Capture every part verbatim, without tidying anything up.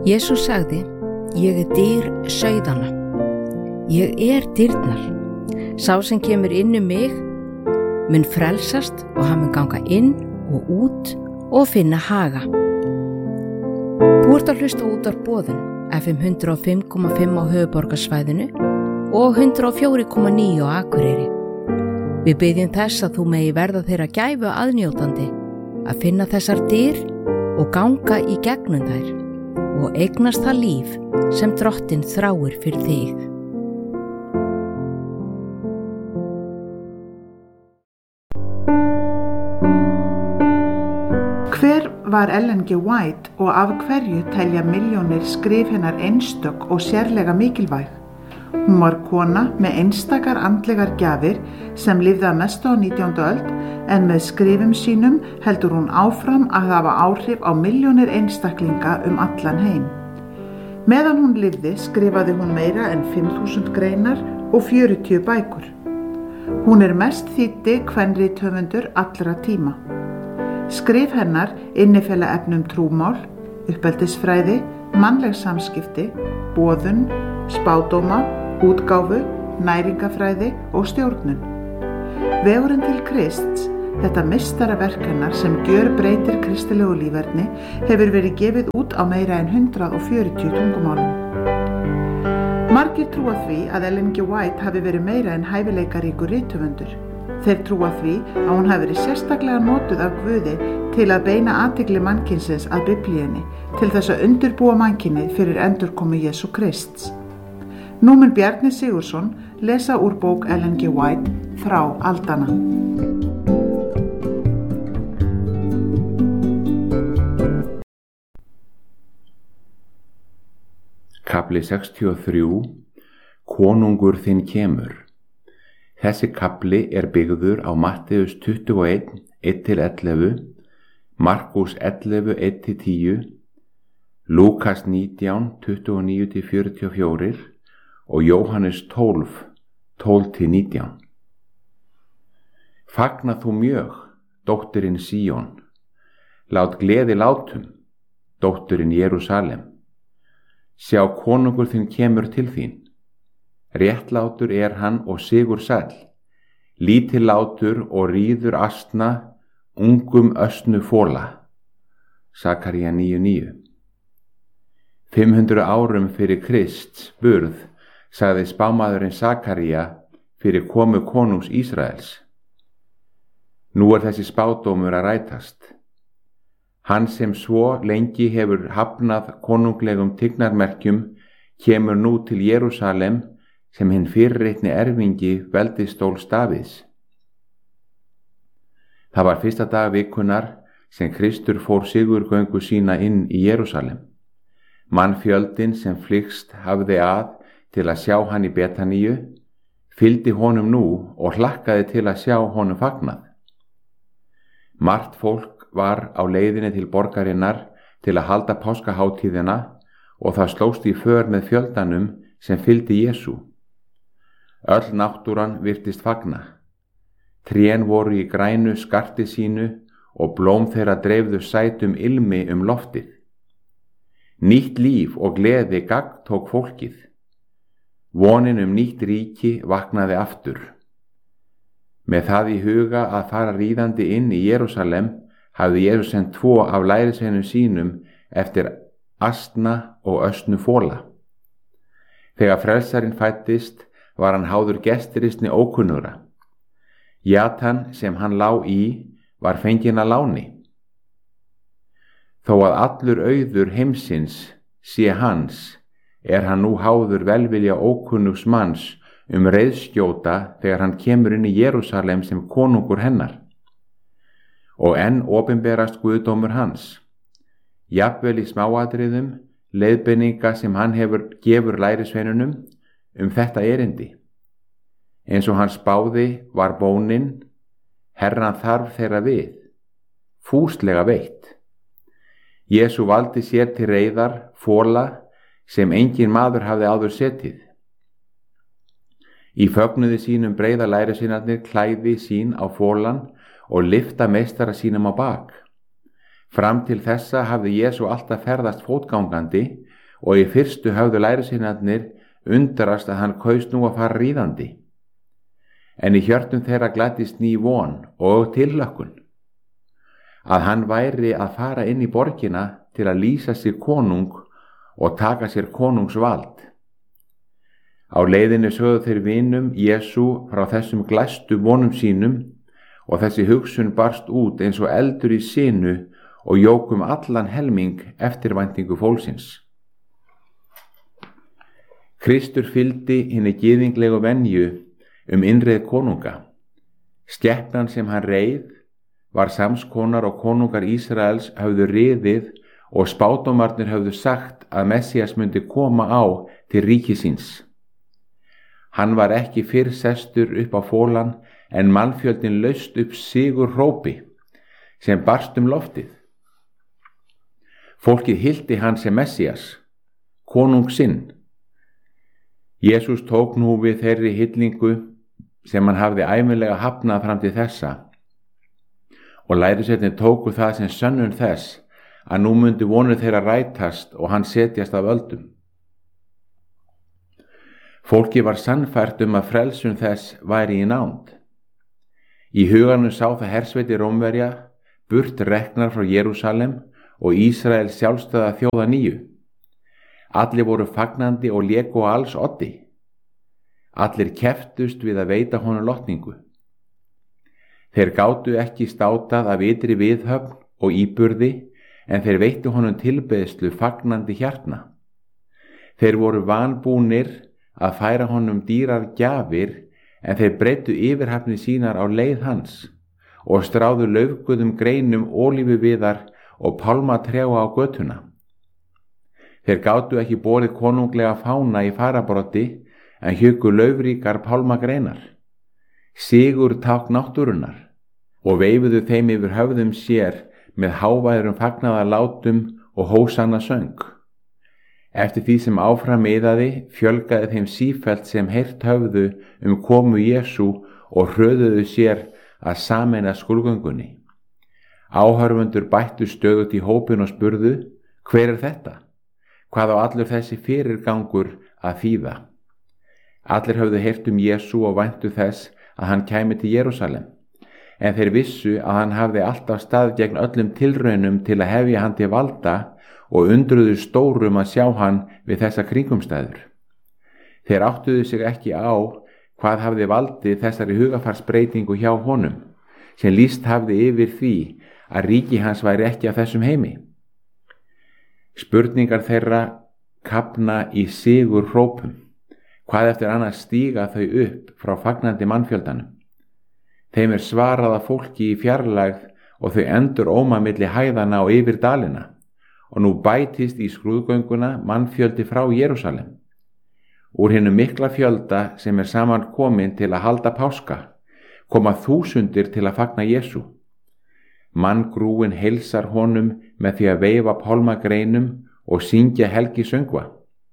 Jesús sagði, ég er dyr sauðanna. Ég er dyrnar. Sá sem kemur inn um mig mun frelsast og hann mun ganga inn og út og finna haga. Þú ert að hlusta út á boðun F M hundrað og fimm komma fimm á höfuðborgarsvæðinu og hundrað og fjögur komma níu á Akureyri. Við biðjum þess að þú megi verða þeirra gæfu aðnjótandi að finna þessar dyr og ganga í gegnum þær og eignast það líf sem Drottinn þráir fyrir þig. Hver var Ellen G. White og af hverju telja milljónir skrif hennar einstök og sérlega mikilvæg? Hún var kona með einstakar andlegar gjafir sem lifði að mestu á nítjándu öld en með skrifum sínum heldur hún áfram að hafa áhrif á milljónir einstaklinga um allan heim. Meðan hún lifði skrifaði hún meira en fimm þúsund greinar og fjörutíu bækur. Hún er mest þýddi kvenrithöfundur allra tíma. Skrif hennar innifela efnum trúmál, uppeldisfræði, mannleg samskipti, boðun, spádóma, útgáfu, næringafræði og stjórnun. Vegurinn til Krists, þetta meistaraverk hennar sem gjörbreytir kristilegu líferni, hefur verið gefið út á meira en hundrað og fjörutíu tungumálum. Margir trúa því að Ellen G. White hafi verið meira en hæfileikaríkur rithöfundur. Þeir trúa því að hún hafi verið sérstaklega notuð af Guði til að beina athygli mannkynsins að Biblíunni, til þess að undirbúa mannkynið fyrir endurkomu Jesú Krists. Nú mun Bjarni Sigurðsson lesa úr bók Ellen G. White, Þrá aldanna. Kafli sextíu og þrjú. Konungur þinn kemur. Þessi kafli er byggður á Matteus tuttugu og eitt, eitt til ellefu, Markús ellefu, eitt til tíu, Lúkas nítján, tuttugu og níu til fjörutíu og fjögur og Jóhannes tólf, tólf til nítján. Fagna þú mjög, dóttirin Síón, lát gleði látum, dóttirin Jerúsalem. Sjá, konungur þinn kemur til þín. Réttlátur er hann og sigursæll, lítillátur og ríður asna, ungum ösnu fóla. Sakaría níu níu. Fimm hundruð árum fyrir Krists burð sagði spámaðurinn Sakaría fyrir komu konungs Ísraels. Nú er þessi spádómur að rætast. Hann sem svo lengi hefur hafnað konunglegum tignarmerkjum kemur nú til Jerúsalem sem hinn fyrirreitni erfingi veldistóls Davíðs. Það var fyrsta dag vikunnar sem Kristur fór sigurgöngu sína inn í Jerúsalem. Mannfjöldin sem flykst hafði að til að sjá hann í Betaníu, fylgdi honum nú og hlakkaði til að sjá honum fagnað. Margt fólk var á leiðinni til borgarinnar til að halda páskaháttíðina og það slóst í för með fjöldanum sem fylgdi Jesú. Öll náttúran virtist fagna. Trén voru í grænu skarti sínu og blóm þeirra dreifðu sætum ilmi um loftið. Nýtt líf og gleði gagn tók fólkið. Vonin um nýtt ríki vaknaði aftur. Með það í huga að fara ríðandi inn í Jerúsalem hafði Jesús sendt tvo af lærisveinum sínum eftir asna og ösnu fóla. Þegar frelsarinn fæddist var hann háður gestiristni ókunnugra. Jatan sem hann lá í var fenginn að láni. Þó að allur auður heimsins sé hans, er hann nú háður velvilja ókunnugs manns um reiðskjóta þegar hann kemur inn í Jerúsalem sem konungur hennar. Og enn opinberast guðdómur hans. Jafnvel í smáatriðum leiðbeininga sem hann hefur gefur lærisveinunum um þetta erindi. Eins og hann spáði var bónin, Herran þarf þeirra við, fúslega veitt. Jesú valdi sér til reiðar fóla sem engin maður hafði áður setið. Í fögnuði sínum breiða lærisveinarnir klæði sín á fólan og lyfta meistara sínum á bak. Fram til þessa hafði Jesú alltaf ferðast fótgangandi og í fyrstu höfðu lærisveinarnir undrast að hann kaus nú að fara ríðandi. En í hjörtum þeirra gladdist ný von og tilhlökkun, að hann væri að fara inn í borgina til að lýsa sér konung og taka sér konungsvald. Á leiðinni sögðu þeir vinum Jesú frá þessum glæstu vonum sínum og þessi hugsun barst út eins og eldur í sinu og jók um allan helming eftirvæntingu fólksins. Kristur fylgdi hinni gyðinglegu venju um innreið konunga. Skepnan sem hann reið var samskonar og konungar Ísraels höfðu riðið og spádómarnir höfðu sagt að Messías myndi koma á til ríki síns. Hann var ekki fyrr sestur upp á fólan en mannfjöldin laust upp sigur hrópi sem barst um loftið. Fólkið hylti hann sem Messías, konung sinn. Jesús tók nú við þeirri hyllingu sem hann hafði ævinlega hafnað fram til þessa og lærisveinarnir tóku það sem sönnun þess að nú myndi vonir þeirra rætast og hann setjast af völdum. Fólki var sannfært um að frelsun þess væri í nánd. Í huganum sá það hersveiti Rómverja burt reknar frá Jerúsalem og Ísrael sjálfstæða þjóða nýju. Allir voru fagnandi og léku á alls oddi. Allir keftust við að veita honum lotningu. Þeir gátu ekki státað af ytri viðhöfn og íburði, en þeir veittu honum tilbeiðslu fagnandi hjartna. Þeir voru vanbúnir að færa honum dýrar gjafir, en þeir breyttu yfirhafni sínar á leið hans og stráðu laufguðum greinum ólífuviðar og pálmatrjá á götuna. Þeir gátu ekki borið konunglega fána í farabrotti, en hjuku laufríkar pálmagreinar, sigur tákn náttúrunnar, og veifuðu þeim yfir höfðum sér með hávæðurum fagnaðarlátum og hósanna söng. Eftir því sem áfram miðaði fjölgaði þeim sífellt sem heyrt höfðu um komu Jesú og hröðuðu sér að sameina skrúðgöngunni. Áhorfendur bættu stöðugt í hópinn og spurðu: hver er þetta? Hvað á allur þessi fyrirgangur að þýða? Allir höfðu heyrt um Jesú og væntu þess að hann kæmi til Jerúsalem, en þeir vissu að hann hafði alltaf stað gegn öllum tilraunum til að hefja hann til valda og undruðu stórum að sjá hann við þessa kringumstæður. Þeir áttuðu sig ekki á hvað hafði valdið þessari hugafarsbreytingu hjá honum, sem lýst hafði yfir því að ríki hans væri ekki af þessum heimi. Spurningar þeirra kafna í sigur hrópum. Hvað eftir annars stíga þau upp frá fagnandi mannfjöldanum? Þeim er svarað af fólki í fjarlægð og þau endur óma milli hæðana og yfir dalina, og nú bætist í skrúðgönguna mannfjöldi frá Jerúsalem. Úr hinum mikla fjölda sem er saman komin til að halda páska, koma þúsundir til að fagna Jesú. Manngrúin heilsar honum með því að veifa pálmagreinum og syngja helgisöngva.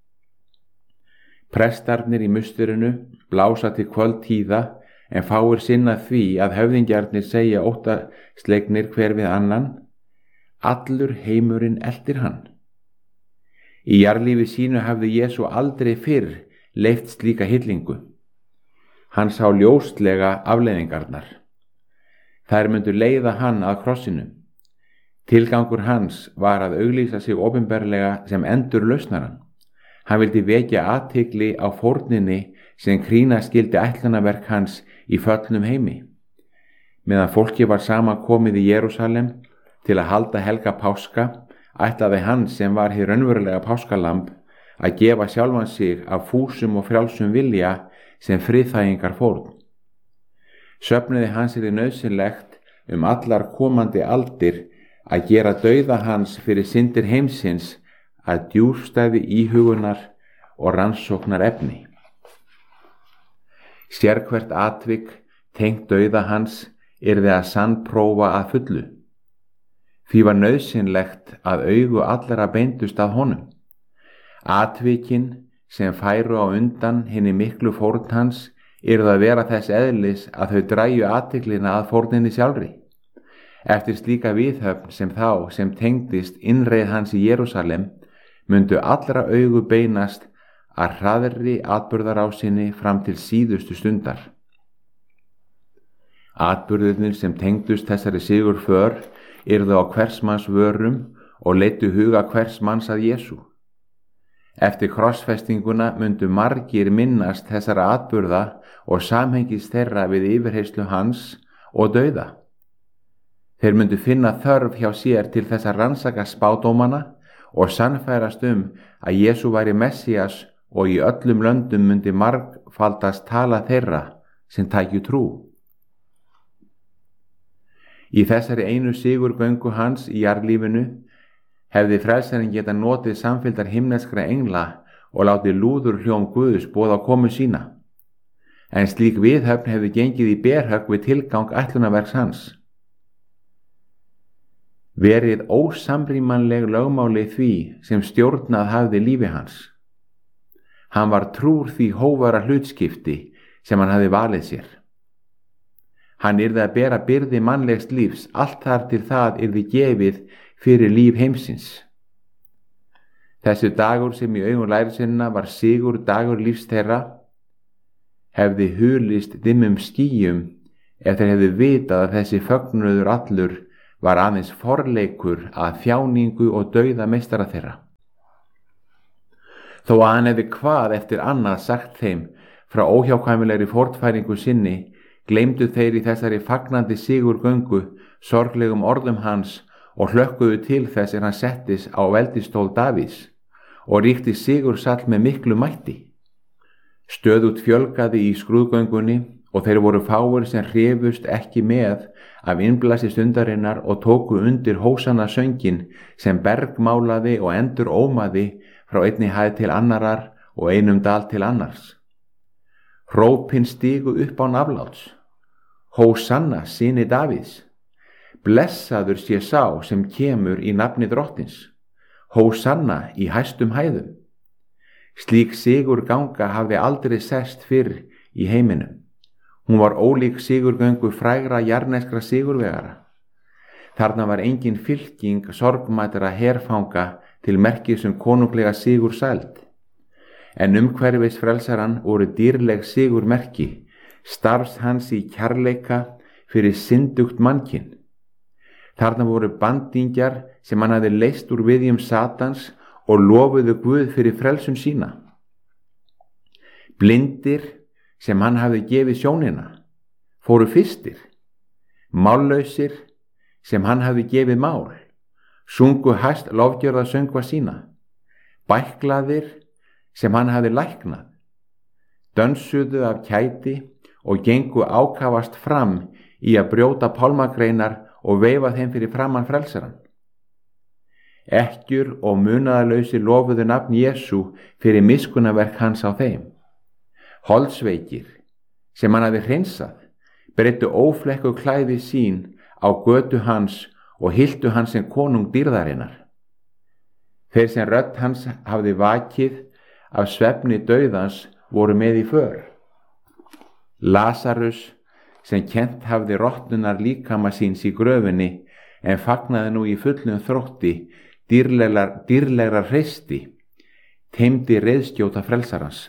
Prestarnir í musturinu blása til kvöldtíða, en fáir sinna því að höfðingjarnir segja óttaslegnir hver við annan: allur heimurinn eltir hann. Í jarðlífi sínu hafði Jesú aldrei fyrr leyft slíka hyllingu. Hann sá ljóslega afleiðingarnar. Þær myndu leiða hann að krossinu. Tilgangur hans var að auglýsa sig opinberlega sem endur lausnaran. Hann vildi vekja athygli á fórninni sem krýna skildi ætlunarverk hans í föllnum heimi. Meðan fólki var saman komið í Jerúsalem til að halda helga páska, ætlaði hann sem var hið raunverulega páskalamb að gefa sjálfan sig af fúsum og frjálsum vilja sem friðþægingar fórn. Söfnuði hans er nauðsynlegt um allar komandi aldir að gera dauða hans fyrir syndir heimsins að djúpstæði íhugunar og rannsóknar efni. Sérhvert atvik tengt dauða hans yrði að sannprófa að fullu. Því var nauðsynlegt að augu allra beindust að honum. Atvikin sem færu á undan hinni miklu fórn hans yrðu að vera þess eðlis að þau dræju athyglina að fórninni sjálfri. Eftir slíka viðhöfn sem þá sem tengdist innreið hans í Jerúsalem myndu allra augu beinast að hraðri atburðarásinni fram til síðustu stundar. Atburðirnir sem tengdust þessari sigurför yrðu á hvers manns vörum og leiddu huga hvers manns að Jesú. Eftir krossfestinguna myndu margir minnast þessara atburða og samhengis þeirra við yfirheyrslu hans og dauða. Þeir myndu finna þörf hjá sér til þess að rannsaka spádómana og sannfærast um að Jesú væri Messías og í öllum löndum myndi margfaldast tala þeirra sem tækju trú. Í þessari einu sigurgöngu hans í jarðlífinu hefði frelsarinn geta notið samfylgdar himneskra engla og látið lúður hljóm Guðs boða á komu sína. En slík viðhöfn hefði gengið í berhögg við tilgang ætlunarverks hans. Verið ósamrýmanleg lögmáli því sem stjórnað hafði lífi hans. Hann var trúr því hófara hlutskipti sem hann hafði valið sér. Hann yrði að bera byrði mannlegs lífs allt þar til það yrði gefið fyrir líf heimsins. Þessu dagur sem í augum lærisveinanna var sigur dagur lífs þeirra hefði hulist dimmum skýjum ef þeir hefðu vitað að þessi fögnuður allur var aðeins forleikur að þjáningu og dauða meistara þeirra. Þó að hann hefði hvað eftir annað sagt þeim frá óhjákvæmilegri fortfæringu sinni, gleymdu þeir í þessari fagnandi sigurgöngu sorglegum orðum hans og hlökkuðu til þess er hann settis á veldistól Davíðs og ríkti sigursall með miklu mætti. Stöðugt fjölgaði í skrúðgöngunni og þeir voru fáir sem hrifust ekki með af innblasi stundarinnar og tóku undir hósanna söngin sem bergmálaði og endur ómaði frá einni hæð til annarar og einum dal til annars. Hrópin stigu upp án afláts. Hósanna, syni Davíðs. Blessaður sé sá sem kemur í nafni drottins. Hósanna í hæstum hæðum. Slík sigur ganga hafði aldrei sest fyrr í heiminum. Hún var ólík sigurgöngu frægra jarneskra sigurvegara. Þarna var engin fylking sorgmætra herfanga til merkis um konunglega sigur sæld. En umhverfis frelsaran voru dýrleg sigurmerki, starfs hans í kærleika fyrir syndugt mannkinn. Þarna voru bandingjar sem hann hafði leyst úr viðjum Satans og lofuðu Guð fyrir frelsun sína. Blindir sem hann hafði gefið sjónina fóru fyrstir. Mállausir sem hann hafði gefið mál sungu hæst lofgjörða söngva sína. Bæklaðir sem hann hafði læknað dönsuðu af kæti og gengu ákafast fram í að brjóta pálmagreinar og veifa þeim fyrir framan frelsaran. Ekkjur og munaðarlausi lofuðu nafn Jesú fyrir miskunnaverk hans á þeim. Holdsveikir sem hann hafði hreinsað breyttu óflekku klæði sín á götu hans og hyltu hans sem konung dýrðarinnar. Þeir sem rödd hans hafði vakið af svefni dauðans voru með í för. Lazarus sem kennt hafði rotnunar líkama síns í gröfinni en fagnaði nú í fullum þrótti dýrlegar, dýrlegra hreisti, teymdi reiðskjóta frelsarans.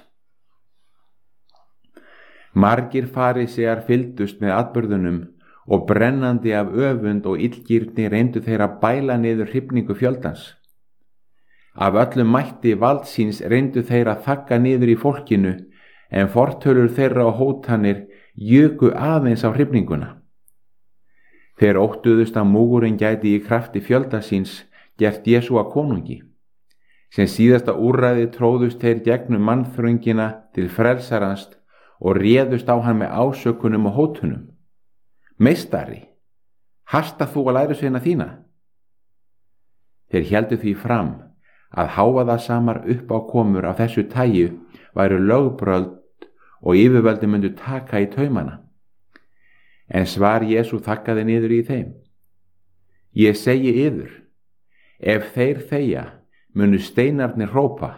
Margir farisear fylgdust með atburðunum og brennandi af öfund og illgirni reyndu þeir að bæla niður hrifningu fjöldans. Af öllum mætti valdsíns reyndu þeir að þagga niður í fólkinu en fortölur þeirra og hótanir juku aðeins á hrifninguna. Þeir óttuðust að múgurinn gæti í krafti fjöldasíns gert Jesú að konungi. Sem síðasta úrræði tróðust þeir gegnum mannþröngina til frelsarans og réðust á hann með ásökunum og hótunum. Meistari, hasta þú að lærisveina þína? Þeir héldu því fram að hávaðasamar uppákomur af þessu tagi væru lögbröld og yfirvöldi myndu taka í taumana. En svar Jesú þakkaði niður í þeim. Ég segi yður, ef þeir þegja, munu steinarnir hrópa.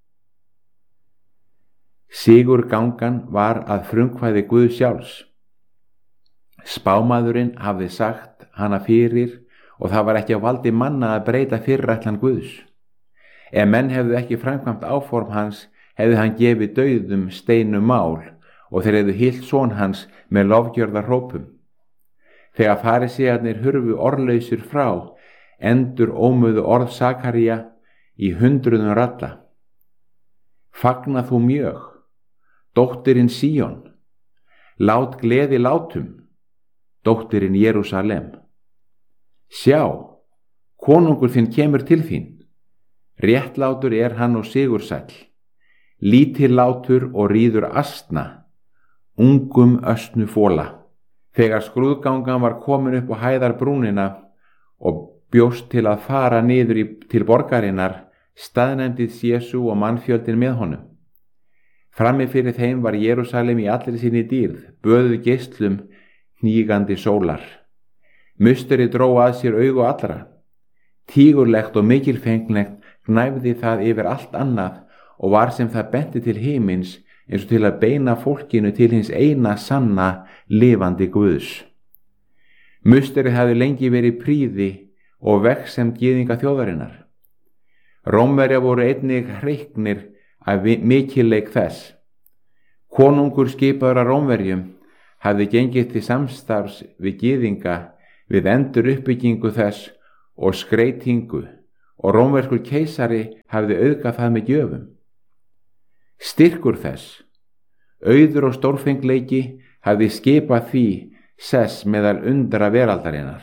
Sigurgangan var að frumkvæði Guðs sjálfs. Spámaðurinn hafði sagt hana fyrir og það var ekki á valdi manna að breyta fyrirætlan Guðs. Ef menn hefðu ekki framkvæmt áform hans, hefði hann gefið dauðum steinum mál og þeir hefðu hyllt son hans með lofgjörðarhrópum. Þegar farisæarnir hurfu orðlausir frá, endur ómuðu orð Sakaría í hundruðum radda. Fagna þú mjög, dóttirin Síón, lát gleði látum, dóttirin Jerúsalem. Sjá, konungur þinn kemur til þín, réttlátur er hann og sigursæll, lítillátur og ríður asna, ungum ösnu fóla. Þegar skrúðgangan var komin upp á hæðarbrúnina og bjóst til að fara niður í, til borgarinnar, staðnæmdist Jesú og mannfjöldin með honum. Frammi fyrir þeim var Jerúsalem í allri sinni dýrð, böðuð geislum hnígandi sólar. Musteri dró að sér augu allra. Tígurlegt og mikilfenglegt gnæfði það yfir allt annað og var sem það benti til himins, eins og til að beina fólkinu til hins eina sanna lifandi Guðs. Musteri hafði lengi verið prýði og vegsemd gyðinga þjóðarinnar. Rómverjar voru einnig hreyknir af mikilleik þess. Konungur skipaður af Rómverjum hafði gengið til samstarfs við gyðinga við endur uppbyggingu þess og skreytingu, og rómverskur keisari hafði auðgað það með gjöfum. Styrkur þess, auður og stórfengleiki hafði skipað því sess meðal undra veraldarinnar.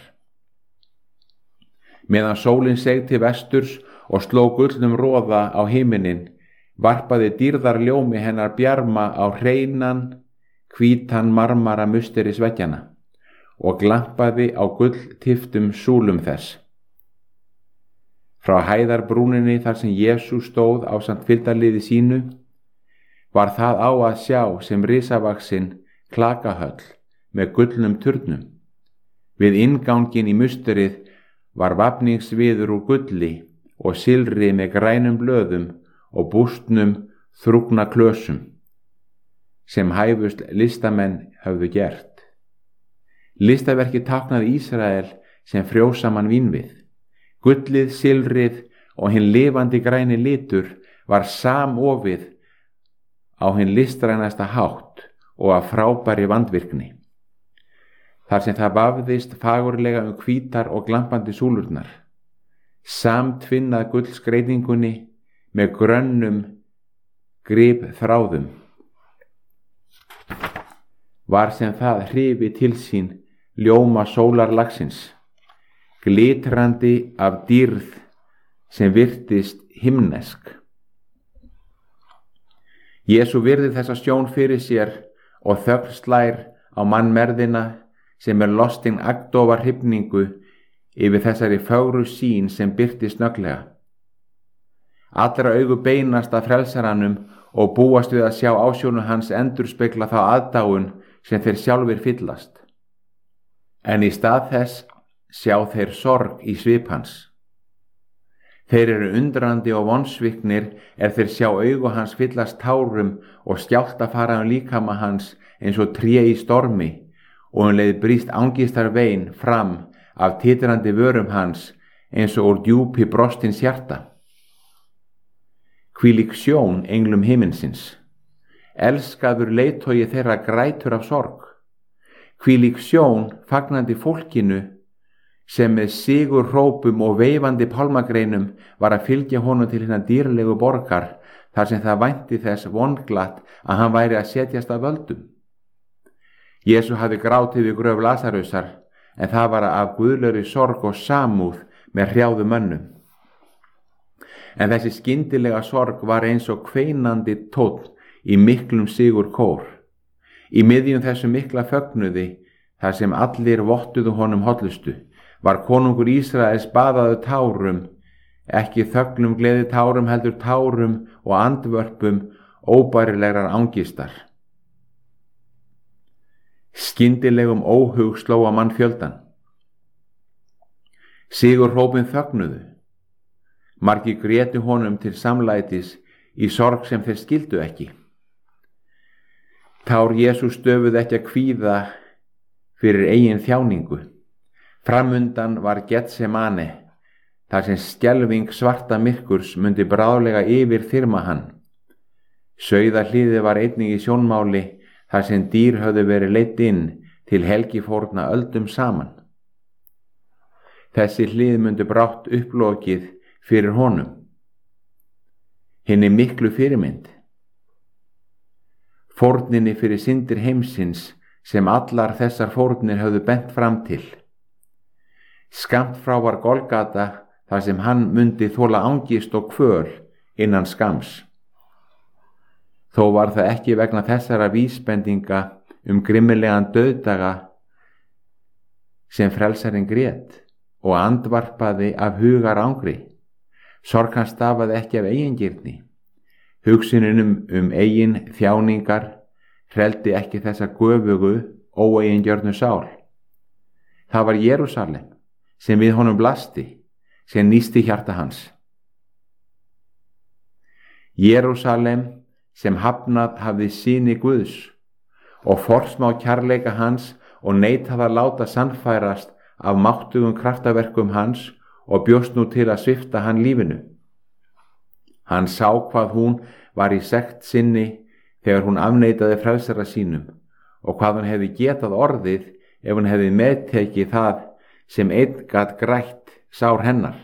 Meðan sólin seig til vesturs og sló gullnum roða á himinin, varpaði dýrðarljómi hennar bjarma á hreinan, hvítan marmara musteris veggjana og glampaði á gulltiftum súlum þess. Frá hæðarbrúninni þar sem Jesú stóð ásamt fylgdarliði sínu, var það á að sjá sem risavaxin klakahöll með gullnum turnum. Við inngangin í musterið var vafningsviður úr gulli og silri með grænum blöðum og bústnum þrúgna klösum, sem hæfust listamenn höfðu gert. Listaverkið táknaði Ísrael sem frjósaman vínvið. Gullið, silrið og hinn lifandi græni litur var samofið á hinn listrænasta hátt og af frábæri vandvirkni. Þar sem það vafðist fagurlega um hvítar og glampandi súlurnar, samtvinnað gullskreytingunni með grönnum grip þráðum, var sem það hrifi til sín ljóma sólarlagsins, glitrandi af dýrð sem virtist himnesk. Jesú virði þessa sjón fyrir sér og þögn slær á mannmerðina sem er lostin agndofa hrifningu yfir þessari fögru sýn sem birti snögglega. Allra augu beinast að frelsaranum og búast við að sjá ásjónu hans endurspegla þá aðdáun sem þeir sjálfir fyllast. En í stað þess sjá þeir sorg í svip hans. Þeir eru undrandi og vonsviknir er þeir sjá augu hans fyllast tárum og skjálta fara um líkama hans eins og tré í stormi, og um leið brýst angistar vein fram af titrandi vörum hans eins og úr djúpi brostins hjarta. Hvílík sjón englum himinsins, elskaður leiðtogi þeirra grætur af sorg. Hvílík sjón fagnandi fólkinu sem með sigur hrópum og veifandi pálmagreinum var að fylgja honum til hinna dýrlegu borgar, þar sem það vænti þess vonglatt að hann væri að setjast að völdum. Jesú hafði grátið við gröf Lasarusar, en það var af guðlegri sorg og samúð með hrjáðu mönnum. En þessi skyndilega sorg var eins og kveinandi tónn í miklum sigur kór. Í miðjum þessu mikla fögnuði, þar sem allir vottuðu honum hollustu, var konungur Ísraels baðaðu tárum, ekki þögnum gleði tárum heldur tárum og andvörpum óbærilegrar angistar. Skyndilegum óhug sló á mannfjöldan. Sigur hrópin þögnuðu. Margir grétu honum til samlætis í sorg sem þeir skildu ekki. Tár Jesú stöfuð ekki að kvíða fyrir eigin þjáningu. Framundan var Getsemane, þar sem skelfing svarta myrkurs mundi bráðlega yfir þyrma hann. Sauðahliðið var einnig í sjónmáli þar sem dýr höfðu verið leidd inn til helgifórna öldum saman. Þessi hlið mundi brátt upplokið fyrir honum, hinni miklu fyrirmynd, fórninni fyrir syndir heimsins sem allar þessar fórnir höfðu bent fram til. Skammt frá var Golgata þar sem hann mundi þola angist og kvöl innan skams. Þó var það ekki vegna þessara vísbendinga um grimmilegan dauðdaga sem frelsarinn grét og andvarpaði af hugar angri. Sorg hans stafaði ekki af eigingirni. Hugsuninum um eigin þjáningar hreldi ekki þessa göfugu, óeigingjörnu sál. Það var Jerúsalem sem við honum blasti, sem nísti hjarta hans. Jerúsalem sem hafnað hafði syni Guðs og forsmá kærleika hans og neitað að láta sannfærast af máttugum kraftaverkum hans og bjóst nú til að svipta hann lífinu. Hann sá hvað hún var í sekt sinni þegar hún afneitaði frelsara sínum og hvað hún hefði getað orðið ef hún hefði meðtekið það sem einn gat grætt sár hennar.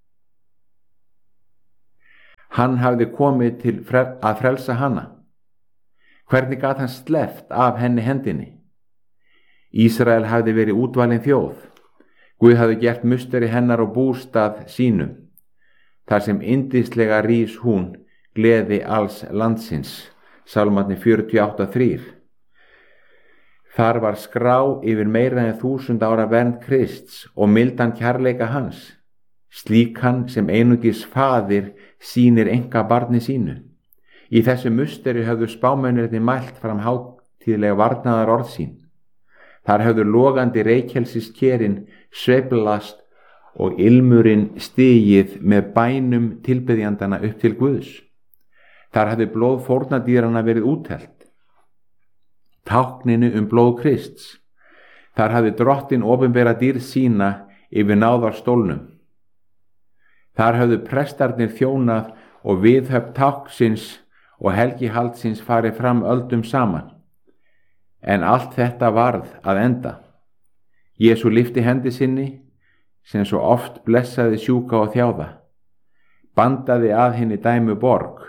Hann hafði komið til frel- að frelsa hana. Hvernig gat hann sleppt af henni hendinni? Ísrael hafði verið útvalin þjóð. Guð hafði gert musteri hennar og bústað sínum, þar sem yndislega rís hún gleði alls landsins. Sálmarnir fjörutíu og átta þrír. Þar var skrá yfir meira en þúsund ára vernd Krists og mildan kærleika hans, slíkan sem einungis faðir sýnir enga barni sínu. Í þessu musteri höfðu spámennirnir mælt fram hátíðlega varnaðar orð sín. Þar höfðu logandi reykjelsiskerin sveiflast og ilmurinn stigið með bænum tilbeðjandana upp til Guðs. Þar hafði blóð fórnardýranna verið útelt, tákninu um blóð Krists. Þar hafði drottin opinbera dýrð sína yfir náðarstólnum. Þar höfðu prestarnir þjónað og viðhöfn táknsins og helgihaldsins farið fram öldum saman. En allt þetta varð að enda. Jesú lyfti hendi sinni, sem svo oft blessaði sjúka og þjáða, bandaði að henni dæmu borg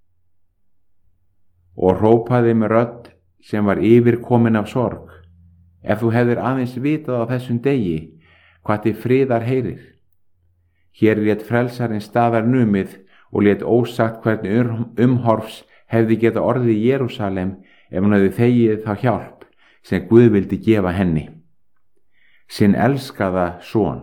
og hrópaði með rödd sem var yfirkomin af sorg: ef þú hefðir aðeins vitað á þessum degi hvað til friðar heyrir. Hér lét frelsarinn staðar numið og lét ósagt hvernig umhorfs hefði geta orðið í Jerúsalem ef hún hefði þegið þá hjálp sem Guð vildi gefa henni, sinn elskaða son.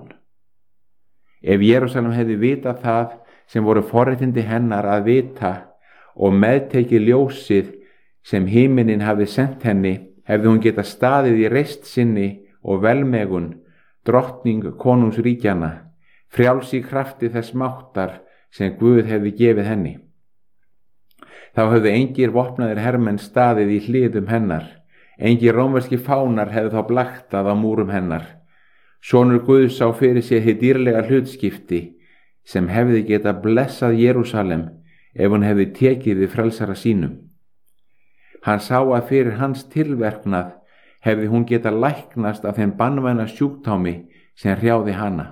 Ef Jerúsalem hefði vitað það sem voru forréttindi hennar að vita og meðtekið ljósið sem himinin hafði sent henni, hefði hún geta staðið í reist sinni og velmegun, drottning konungsríkjana, frjáls í krafti þess máttar sem Guð hefði gefið henni. Þá höfðu engir vopnaðir hermenn staðið í hliðum hennar, engir rómverski fánar hefðu þá blaktað á múrum hennar. Sonur Guðs sá fyrir sér hið dýrlega hlutskipti sem hefði geta blessað Jerúsalem ef hún hefði tekið við frelsara sínum. Hann sá að fyrir hans tilverknað hefði hún geta læknast af þeim banvæna sjúktámi sem hrjáði hana.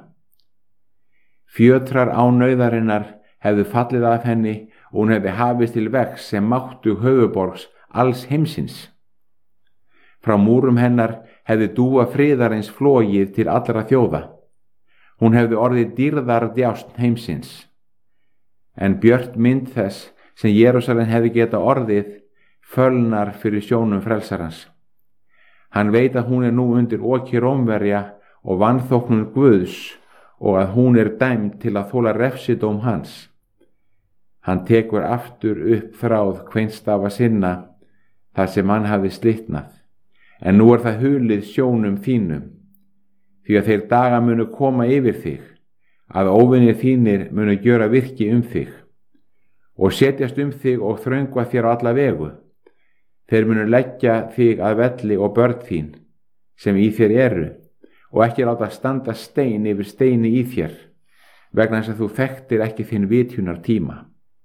Fjötrar ánauðarinnar hefðu fallið af henni og hún hefði hafist til vegs sem máttu höfuborgs alls heimsins. Frá múrum hennar hefði dúa friðarins flogið til allra þjóða. Hún hefði orðið dýrðar djást heimsins. En björt mynd þess sem Jerúsalem hefði geta orðið fölnar fyrir sjónum frelsarans. Hann veit að hún er nú undir oki Rómverja og vanþóknun Guðs og að hún er dæmd til að þola refsidóm hans. Hann tekur aftur upp þráð kveinstafa sinna þar sem hann hafði slitnað, en nú er það hulið sjónum þínum, því að þeir daga munu koma yfir þig, að óvinir þínir munu gjöra virki um þig og setjast um þig og þröngva þér á alla vegu. Þeir munu leggja þig að velli og börn þín sem í þér eru og ekki láta standa stein yfir steini í þér, vegna þess að þú þekktir ekki þinn vitjunar tíma.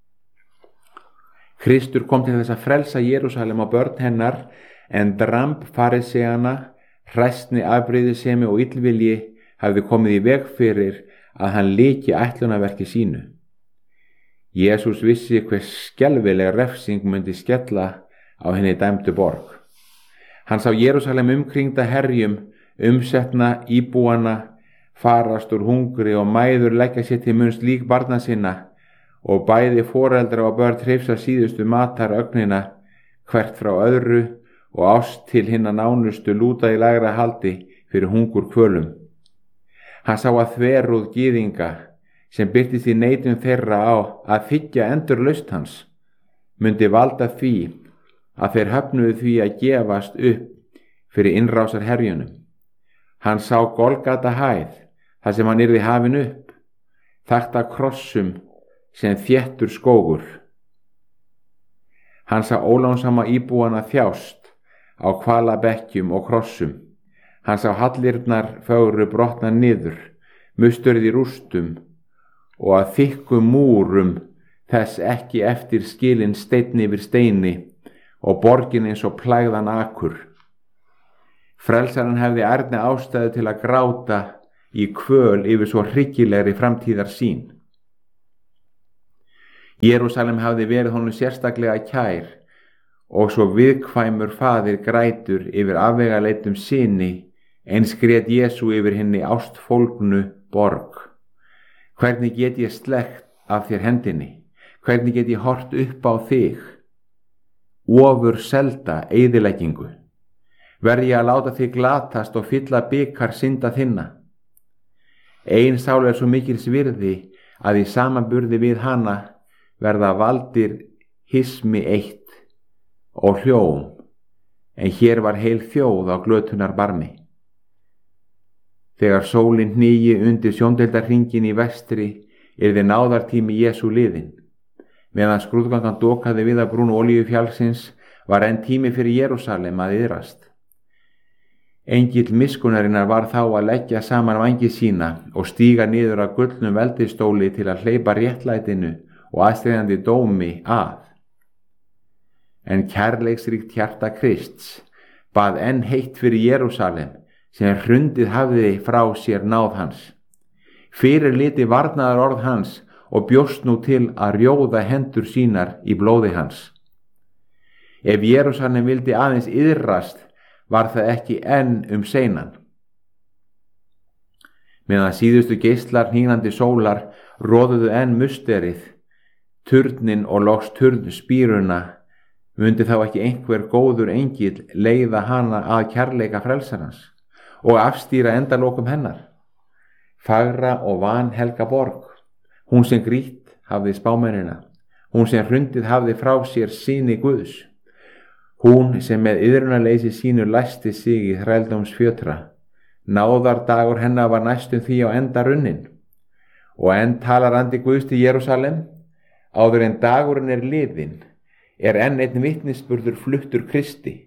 Kristur kom til þess að frelsa Jerúsalem og börn hennar, en dramb fariseana, hræsni, afbrýðisemi og illvilji hafði komið í veg fyrir að hann lyki ætlunarverki sínu. Jesús vissi hver skelfileg refsing myndi skella á henni dæmdu borg. Hann sá Jerúsalem umkringda herjum, umsetna íbúana, farast úr hungri og mæður leggja sér til munns lík barna sinna, og bæði foreldra og börn hrifsa síðustu matar ögnina hvert frá öðru, og ást til hinna nánustu lúta í lægra haldi fyrir hungur kvölum. Hann sá að þverúð gyðinga, sem birtist í neitun þeirra á að þiggja endurlausn hans, myndi valda því að þeir höfnuðu því að gefast upp fyrir innrásar herjunum. Hann sá Golgata hæð, þar sem hann yrði hafinn upp, þakta krossum sem þéttur skógur. Hann sá ólánsama íbúana þjást á hvalabekkjum og krossum. Hann sá hallirnar fögru brotna niður, musturð í rústum, og að þykkum múrum þess ekki eftir skilin steinn yfir steini, og borgin eins og plægðan akur. Frelsarinn hefði ærni ástæðu til að gráta í kvöl yfir svo hryggilegri framtíðar sín. Jerúsalem hafði verið honum sérstaklega kær, og svo viðkvæmur faðir grætur yfir afvegaleitum syni, eins grét Jesú yfir henni ástfólgnu borg. Hvernig get ég slegt af þér hendinni? Hvernig get ég hort upp á þig? Ofur selda eyðileggingu. Verð ég að láta þig glatast og fylla bikar synda þinna? Ein sál er svo mikils virði að í samanburði við hana verða valdir hismi eitt og hljóm, en hér var heil þjóð á glötunar barmi. Þegar sólin hnígi undir sjóndeildarhringin í vestri yrði náðartími Jesú liðinn. Meðan skrúðgangan dokaði við að brún olíufjallsins var enn tími fyrir Jerúsalem að iðrast. Engill miskunnarinnar var þá að leggja saman vængi sína og stíga niður að gullnum veldistóli til að hleypa réttlætinu og aðstæðandi dómi að. En kærleiksríkt hjarta Krists bað enn heitt fyrir Jerúsalem, sem hrundið hafði frá sér náð hans. Fyrir liti varnaðar orð hans og bjóst nú til að rjóða hendur sínar í blóði hans. Ef Jerúsalem vildi aðeins iðrast, var það ekki enn um seinan. Meðan síðustu geislar hnígnandi sólar roðuðu enn musterið, turnin og loks turn spíruna, mundi þá ekki einhver góður engill leiða hana að kærleika frelsarans og afstýra endalokum hennar. Fagra og vanhelga borg, hún sem grýtt hafði spámennina, hún sem hrundið hafði frá sér syni Guðs, hún sem með iðrunarleysi sínu læsti sig í þrældómsfjötra. Náðardagur hennar var næstum því á enda runnin, og enn talar andi Guðs til Jerúsalem, áður en dagurinn er liðinn, er enn einn vitnisburður fluttur Kristi.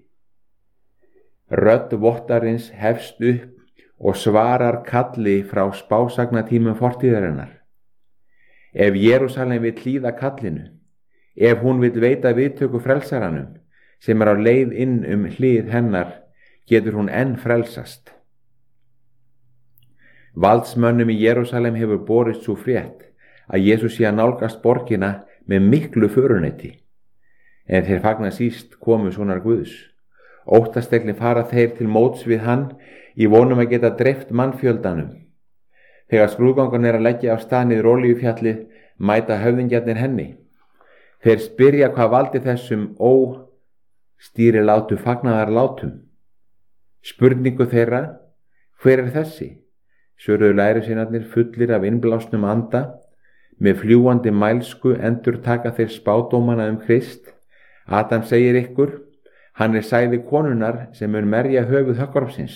Rödd vottarins hefst upp og svarar kalli frá spásagnatímum fortíðarinnar. Ef Jerúsalem vill hlýða kallinu, ef hún vill veita viðtöku frelsaranum, sem er á leið inn um hlið hennar, getur hún enn frelsast. Valdsmönnum í Jerúsalem hefur borist svo frétt að Jesús sé að nálgast borgina með miklu föruneti, en þeir fagna síst komu sonar Guðs. Óttaslegni fara þeir til móts við hann í vonum að geta dreift mannfjöldanum. Þegar skrúðgangan er að leggja af stað niður olíufjallið, mæta höfðingjarnir henni. Þeir spyrja hvað valdi þessum óstýrilátu fagnaðarlátum. Spurningu þeirra, hver er þessi? Svöruðu lærisveinarnir fullir af innblásnum anda, með fljúandi mælsku endurtaka þeir spádómana um Krist. Adam segir ykkur, hann er sæði konunnar sem mun merja höfuð höggormsins.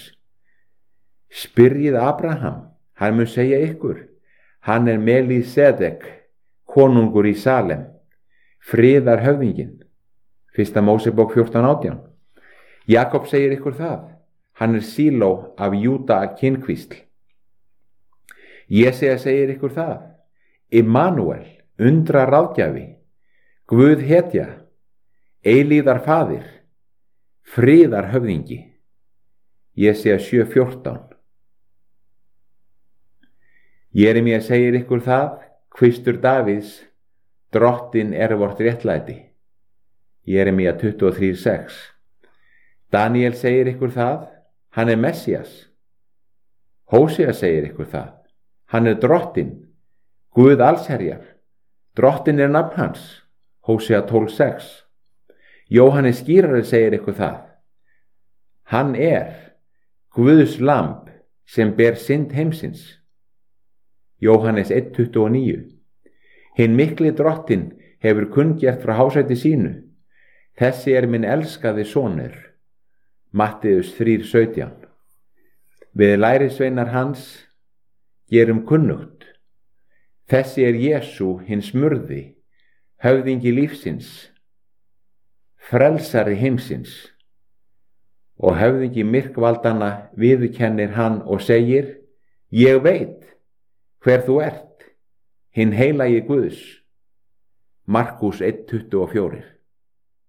Spyrjið Abraham, hann mun segja ykkur, hann er Melísedek, konungur í Salem, friðar höfðinginn. Fyrsta Mósebók fjórtán átján. Jakob segir ykkur það, hann er Síló af Júda kynkvísl. Jesæja segir ykkur það, Immanuel, undra ráðgjafi, Guð hetja, eilíðar faðir, friðar höfðingi. Jesía sjö fjórtán. Jeremía segir ykkur það, kvistur Davíðs, drottin er vort réttlæti. Jeremía tuttugu og þrjú sex. Daniel segir ykkur það, hann er Messías. Hósea segir ykkur það, hann er drottin, Guð allsherjar, drottin er nafn hans. Hósea tólf sex. Jóhannes skírari segir ykkur það, hann er Guðs lamb sem ber synd heimsins. Jóhannes eitt tuttugu og níu. Hinn mikli drottin hefur kunngert frá hásæti sínu, þessi er minn elskaði sonur. Matteus þrjú sautján. Við lærisveinar hans gerum kunnugt, þessi er Jesú hinn smurði, höfðingi lífsins, frelsari heimsins. Og höfðingi myrkvaldanna viðurkennir hann og segir, ég veit hver þú ert, hinn heilagi Guðs. Markús eitt tuttugu og fjögur.